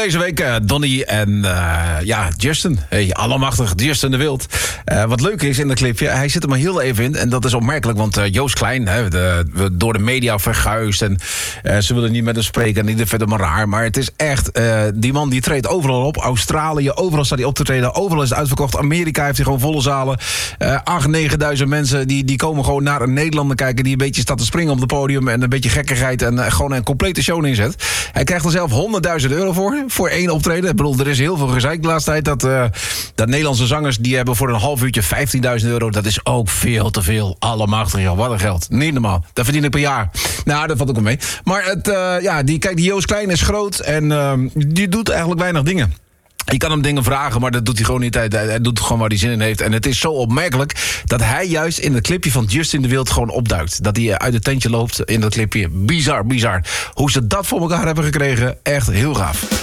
deze week Donnie en Justin. Hey, allemachtig, Justin de Wild. Wat leuk is in dat clipje, hij zit er maar heel even in. En dat is opmerkelijk, want Joost Klein, door de media verguisd. En ze willen niet met hem spreken en niet verder maar raar. Maar het is echt, die man die treedt overal op. Australië, overal staat hij op te treden. Overal is het uitverkocht. Amerika heeft hij gewoon volle zalen. 8.000, 9.000 mensen die komen gewoon naar een Nederlander kijken. Die een beetje staat te springen op het podium. En een beetje gekkigheid en gewoon een complete show neerzet. Hij krijgt er zelf €100.000 voor één optreden. Ik bedoel, er is heel veel gezeik de laatste tijd. Dat Nederlandse zangers, die hebben voor een half uurtje €15.000. Dat is ook veel te veel. Allemachtig, joh. Wat een geld. Niet normaal. Dat verdien ik per jaar. Nou, dat valt ook wel mee. Maar die Joost Klein is groot en die doet eigenlijk weinig dingen. Je kan hem dingen vragen, maar dat doet hij gewoon niet. Hij doet gewoon waar hij zin in heeft. En het is zo opmerkelijk dat hij juist in het clipje van Justin de Wild gewoon opduikt. Dat hij uit het tentje loopt in dat clipje. Bizar. Hoe ze dat voor elkaar hebben gekregen, echt heel gaaf.